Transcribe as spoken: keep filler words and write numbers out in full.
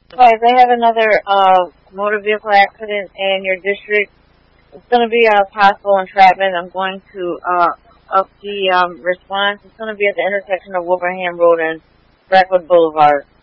Right, they had another uh, motor vehicle accident in your district. It's going to be a possible entrapment. I'm going to uh, up the um, response. It's going to be at the intersection of Wilbraham Road and Brackwood Boulevard.